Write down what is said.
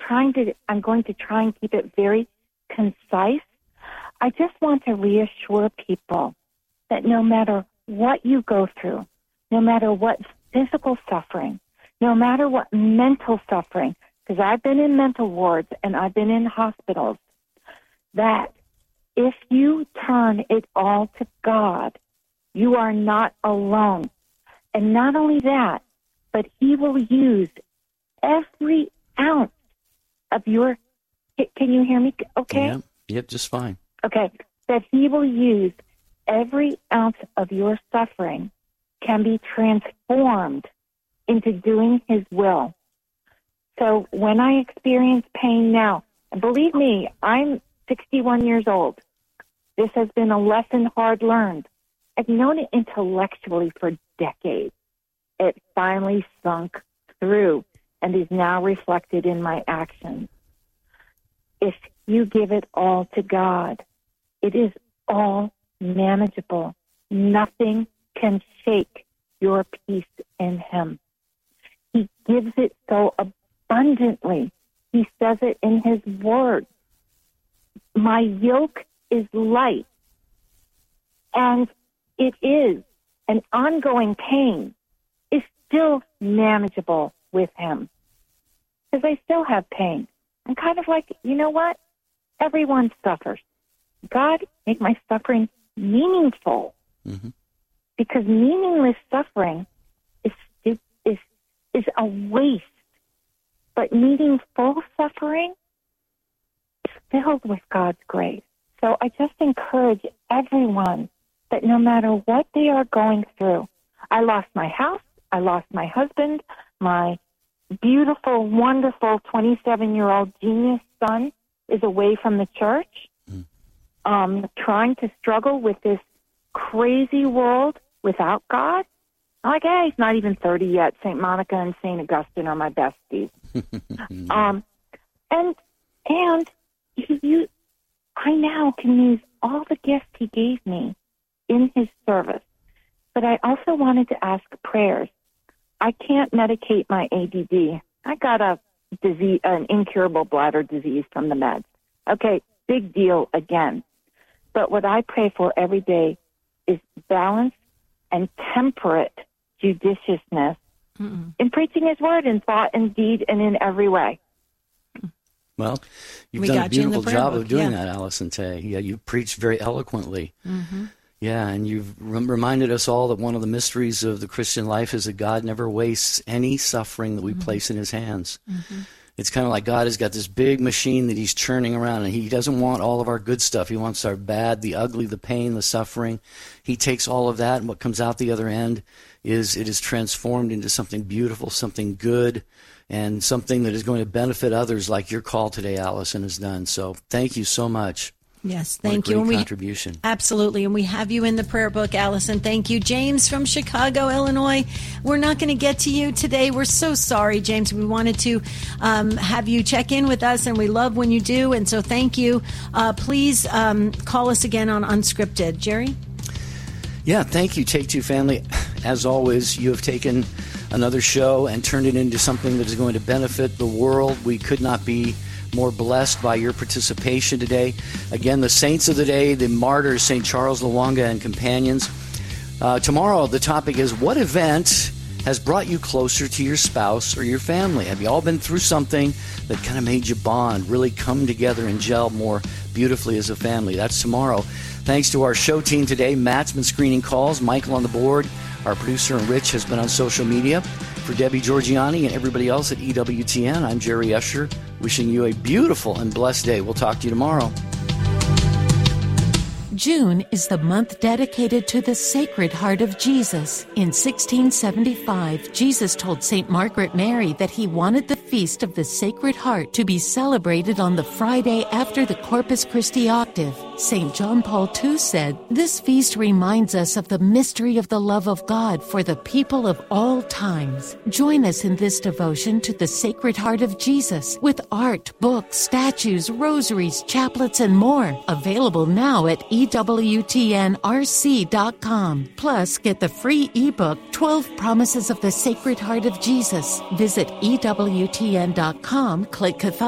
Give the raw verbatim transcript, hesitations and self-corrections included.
trying to, I'm going to try and keep it very concise. I just want to reassure people that no matter what you go through, no matter what physical suffering, no matter what mental suffering, because I've been in mental wards and I've been in hospitals, that if you turn it all to God, you are not alone. And not only that, but he will use every ounce of your, can you hear me okay? Yep, yep, just fine. Okay, that he will use every ounce of your suffering can be transformed into doing his will. So when I experience pain now, and believe me, I'm sixty-one years old. This has been a lesson hard learned. I've known it intellectually for decades. It finally sunk through and is now reflected in my actions. If you give it all to God, it is all manageable. Nothing can shake your peace in him. He gives it so abundantly. He says it in his word. My yoke is light, and it is an ongoing pain is still manageable with him, because I still have pain. I'm kind of like, you know what? Everyone suffers. God, make my suffering meaningful, mm-hmm. because meaningless suffering is, is is is a waste. But meaningful suffering is filled with God's grace. So I just encourage everyone that no matter what they are going through, I lost my house, I lost my husband, my beautiful, wonderful twenty-seven-year-old genius son is away from the church, mm. um, trying to struggle with this crazy world without God. I'm like, hey, he's not even thirty yet. Saint Monica and Saint Augustine are my besties. um, and and you, I now can use all the gifts he gave me in his service. But I also wanted to ask prayers. I can't medicate my A D D. I got a disease, an incurable bladder disease from the meds. Okay, big deal again. But what I pray for every day is balance and temperate judiciousness Mm-mm. in preaching his word in thought and deed and in every way. Well, you've we done a beautiful job book, of doing yeah. that, Allison Tay. Yeah, you preached very eloquently. Mm-hmm. Yeah, and you've rem- reminded us all that one of the mysteries of the Christian life is that God never wastes any suffering that we mm-hmm. place in his hands. Mm-hmm. It's kind of like God has got this big machine that he's churning around, and he doesn't want all of our good stuff. He wants our bad, the ugly, the pain, the suffering. He takes all of that, and what comes out the other end is it is transformed into something beautiful, something good, and something that is going to benefit others like your call today, Allison, has done. So thank you so much. Yes, thank what a you. Great And contribution. We, absolutely. And we have you in the prayer book, Allison. Thank you. James from Chicago, Illinois. We're not going to get to you today. We're so sorry, James. We wanted to um, have you check in with us, and we love when you do. And so thank you. Uh, please um, call us again on Unscripted. Jerry? Yeah, thank you, Take Two Family. As always, you have taken another show and turned it into something that is going to benefit the world. We could not be more blessed by your participation today. Again, the saints of the day, the martyrs, Saint Charles Lwanga and companions. Uh, tomorrow, the topic is, what event has brought you closer to your spouse or your family? Have you all been through something that kind of made you bond, really come together and gel more beautifully as a family? That's tomorrow. Thanks to our show team today. Matt's been screening calls. Michael on the board. Our producer, Rich, has been on social media. For Debbie Georgiani and everybody else at E W T N, I'm Jerry Usher, wishing you a beautiful and blessed day. We'll talk to you tomorrow. June is the month dedicated to the Sacred Heart of Jesus. In sixteen seventy-five, Jesus told Saint Margaret Mary that he wanted the Feast of the Sacred Heart to be celebrated on the Friday after the Corpus Christi octave. Saint John Paul the Second said, "This feast reminds us of the mystery of the love of God for the people of all times." Join us in this devotion to the Sacred Heart of Jesus with art, books, statues, rosaries, chaplets, and more. Available now at E W T N R C dot com. Plus, get the free ebook, twelve Promises of the Sacred Heart of Jesus. Visit E W T N dot com, click Catholic.